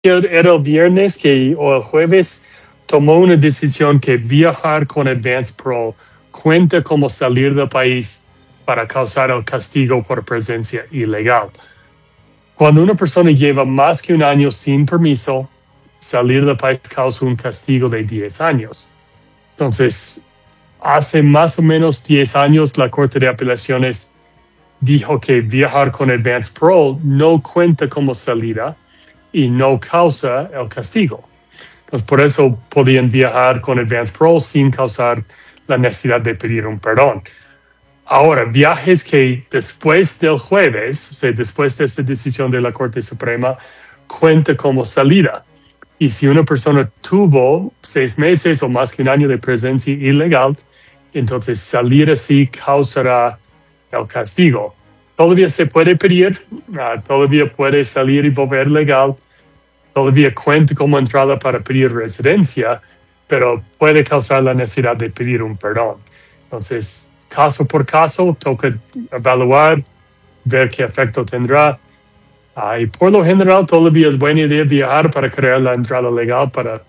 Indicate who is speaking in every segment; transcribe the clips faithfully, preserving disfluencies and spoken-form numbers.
Speaker 1: Era el viernes que, o el jueves, tomó una decisión que viajar con Advance Pro cuenta como salir del país para causar el castigo por presencia ilegal. Cuando una persona lleva más que un año sin permiso, salir del país causa un castigo de diez años. Entonces, hace más o menos diez años, la Corte de Apelaciones dijo que viajar con Advance Pro no cuenta como salida y no causa el castigo. Entonces, por eso podían viajar con Advance Pro sin causar la necesidad de pedir un perdón. Ahora, viajes que después del jueves, o sea, después de esta decisión de la Corte Suprema, cuenta como salida. Y si una persona tuvo seis meses o más que un año de presencia ilegal, entonces salir así causará el castigo. Todavía se puede pedir, uh, todavía puede salir y volver legal, todavía cuenta como entrada para pedir residencia, pero puede causar la necesidad de pedir un perdón. Entonces, caso por caso, toca evaluar, ver qué efecto tendrá. Uh, y por lo general, todavía es buena idea viajar para crear la entrada legal para,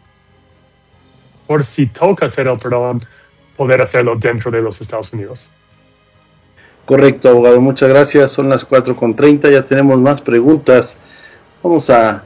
Speaker 1: por si toca hacer el perdón, poder hacerlo dentro de los Estados Unidos.
Speaker 2: Correcto, abogado. Muchas gracias. Son las cuatro con treinta. Ya tenemos más preguntas. Vamos a...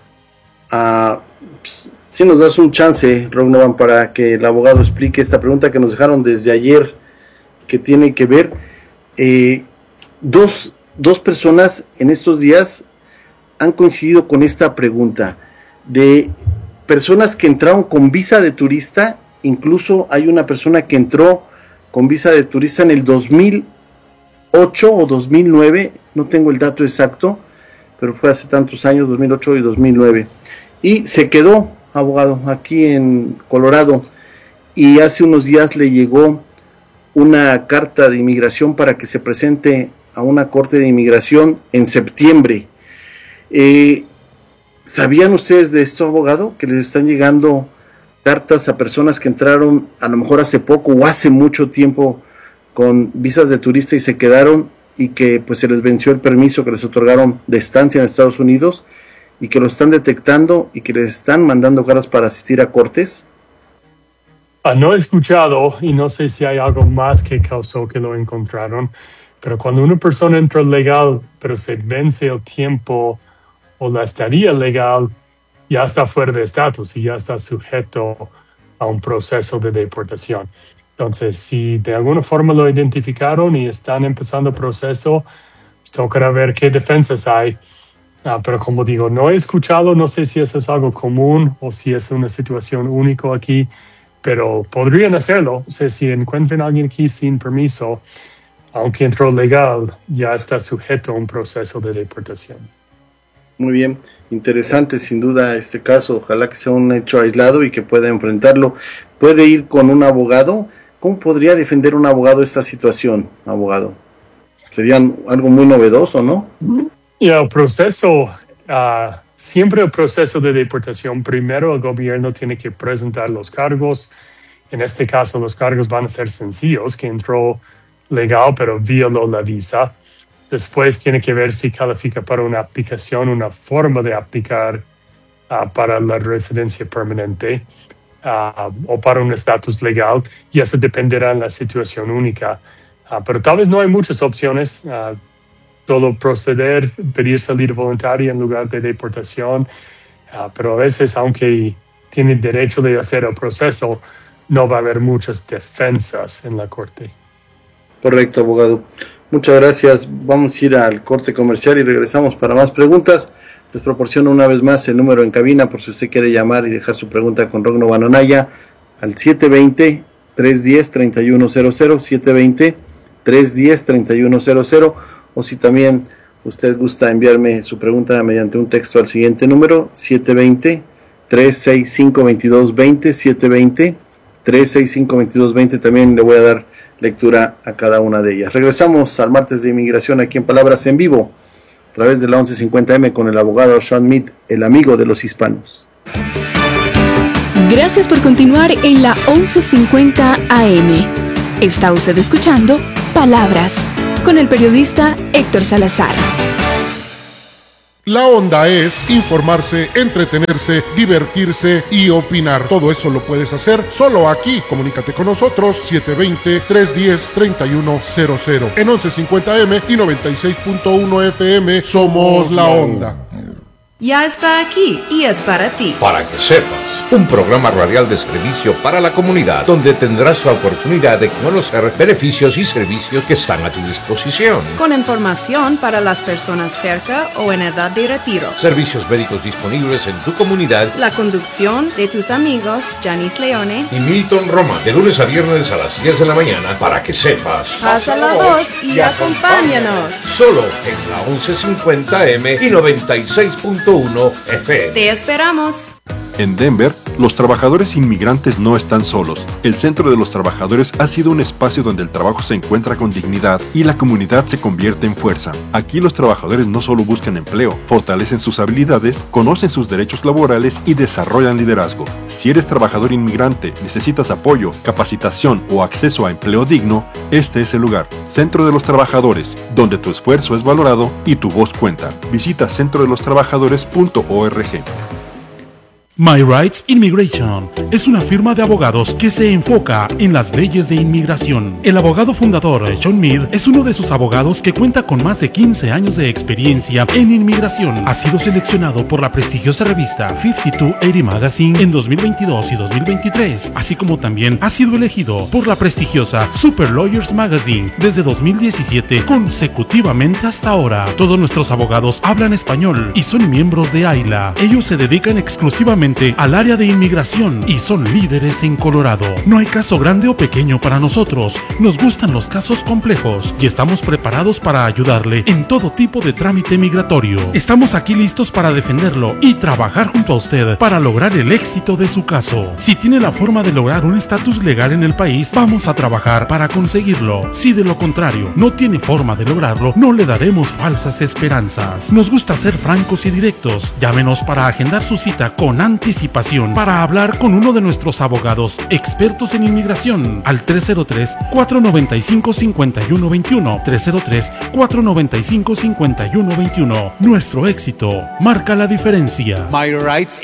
Speaker 2: a pues, si nos das un chance, Rognovan, para que el abogado explique esta pregunta que nos dejaron desde ayer, que tiene que ver eh, dos, dos personas en estos días han coincidido con esta pregunta de personas que entraron con visa de turista. Incluso hay una persona que entró con visa de turista en el dos mil ocho o dos mil nueve, no tengo el dato exacto, pero fue hace tantos años, dos mil ocho y dos mil nueve, y se quedó, abogado, aquí en Colorado, y hace unos días le llegó una carta de inmigración para que se presente a una corte de inmigración en septiembre. Eh, ¿Sabían ustedes de esto, abogado? Que les están llegando cartas a personas que entraron a lo mejor hace poco o hace mucho tiempo con visas de turista y se quedaron, y que pues se les venció el permiso que les otorgaron de estancia en Estados Unidos, y que lo están detectando y que les están mandando cartas para asistir a cortes?
Speaker 1: Ah, no he escuchado y no sé si hay algo más que causó que lo encontraron, pero cuando una persona entra legal pero se vence el tiempo o la estadía legal, ya está fuera de estatus y ya está sujeto a un proceso de deportación. Entonces, si de alguna forma lo identificaron y están empezando el proceso, tocará ver qué defensas hay. Uh, pero como digo, no he escuchado, no sé si eso es algo común o si es una situación única aquí, pero podrían hacerlo. O sea, si encuentran a alguien aquí sin permiso, aunque entró legal, ya está sujeto a un proceso de deportación.
Speaker 2: Muy bien, interesante sin duda este caso. Ojalá que sea un hecho aislado y que pueda enfrentarlo. ¿Puede ir con un abogado? ¿Cómo podría defender un abogado esta situación, abogado? Sería algo muy novedoso, ¿no?
Speaker 1: Y el proceso, uh, siempre el proceso de deportación, primero el gobierno tiene que presentar los cargos. En este caso, los cargos van a ser sencillos, que entró legal pero violó la visa. Después tiene que ver si califica para una aplicación, una forma de aplicar uh, para la residencia permanente. Uh, o para un estatus legal, y eso dependerá de la situación única. Uh, pero tal vez no hay muchas opciones, uh, solo proceder, pedir salida voluntaria en lugar de deportación, uh, pero a veces, aunque tiene derecho de hacer el proceso, no va a haber muchas defensas en la corte.
Speaker 2: Correcto, abogado. Muchas gracias. Vamos a ir al corte comercial y regresamos para más preguntas. Les proporciono una vez más el número en cabina por si usted quiere llamar y dejar su pregunta con Rognovan Anaya al siete dos cero, tres uno cero, tres uno cero cero, siete dos cero, tres uno cero, tres uno cero cero, o si también usted gusta enviarme su pregunta mediante un texto al siguiente número, siete dos cero, tres seis cinco, dos dos dos cero, siete dos cero, tres seis cinco, dos dos dos cero. También le voy a dar lectura a cada una de ellas. Regresamos al martes de inmigración aquí en Palabras en Vivo, a través de la once cincuenta eme con el abogado Sean Mead, el amigo de los hispanos.
Speaker 3: Gracias por continuar en la once cincuenta A M. Está usted escuchando Palabras con el periodista Héctor Salazar.
Speaker 4: La onda es informarse, entretenerse, divertirse y opinar. Todo eso lo puedes hacer solo aquí. Comunícate con nosotros siete dos cero, tres uno cero, tres uno cero cero. En once cincuenta eme y noventa y seis punto uno efe eme somos La Onda.
Speaker 5: Ya está aquí y es para ti.
Speaker 6: Para que sepas, un programa radial de servicio para la comunidad, donde tendrás la oportunidad de conocer beneficios y servicios que están a tu disposición.
Speaker 5: Con información para las personas cerca o en edad de retiro.
Speaker 6: Servicios médicos disponibles en tu comunidad.
Speaker 5: La conducción de tus amigos Janice Leone
Speaker 6: y Milton Roma, de lunes a viernes a las diez de la mañana, para que sepas.
Speaker 5: Pasa la voz y acompáñanos.
Speaker 6: Solo en la once cincuenta eme y noventa y seis punto uno efe eme.
Speaker 5: Te esperamos.
Speaker 7: En Denver, los trabajadores inmigrantes no están solos. El Centro de los Trabajadores ha sido un espacio donde el trabajo se encuentra con dignidad y la comunidad se convierte en fuerza. Aquí los trabajadores no solo buscan empleo, fortalecen sus habilidades, conocen sus derechos laborales y desarrollan liderazgo. Si eres trabajador inmigrante, necesitas apoyo, capacitación o acceso a empleo digno, este es el lugar. Centro de los Trabajadores, donde tu esfuerzo es valorado y tu voz cuenta. Visita centro de los trabajadores punto org.
Speaker 8: My Rights Immigration es una firma de abogados que se enfoca en las leyes de inmigración. El abogado fundador, Sean Mead, es uno de sus abogados que cuenta con más de quince años de experiencia en inmigración. Ha sido seleccionado por la prestigiosa revista cincuenta y dos ochenta Magazine en dos mil veintidós y dos mil veintitrés, así como también ha sido elegido por la prestigiosa Super Lawyers Magazine desde dos mil diecisiete consecutivamente hasta ahora. Todos nuestros abogados hablan español y son miembros de AILA. Ellos se dedican exclusivamente al área de inmigración y son líderes en Colorado. No hay caso grande o pequeño para nosotros. Nos gustan los casos complejos y estamos preparados para ayudarle en todo tipo de trámite migratorio. Estamos aquí listos para defenderlo y trabajar junto a usted para lograr el éxito de su caso. Si tiene la forma de lograr un estatus legal en el país, vamos a trabajar para conseguirlo. Si de lo contrario no tiene forma de lograrlo, no le daremos falsas esperanzas. Nos gusta ser francos y directos. Llámenos para agendar su cita con anticipación para hablar con uno de nuestros abogados expertos en inmigración al tres cero tres, cuatro nueve cinco, cinco uno dos uno, tres cero tres, cuatro nueve cinco, cinco uno dos uno. Nuestro éxito marca la diferencia.
Speaker 9: My Rights